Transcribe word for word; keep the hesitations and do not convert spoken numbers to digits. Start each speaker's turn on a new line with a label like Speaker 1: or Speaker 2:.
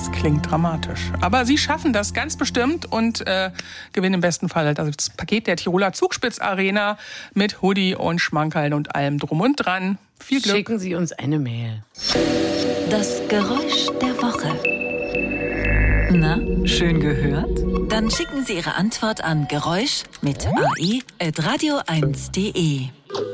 Speaker 1: Das klingt dramatisch. Aber sie schaffen das ganz bestimmt und äh, gewinnen im besten Fall das Paket der Tiroler Zugspitz-Arena mit Hoodie und Schmankerln und allem drum und dran. Viel Glück.
Speaker 2: Schicken Sie uns eine Mail.
Speaker 3: Das Geräusch der Woche. Na, schön gehört? Dann schicken Sie Ihre Antwort an Geräusch mit A E at radio eins punkt de.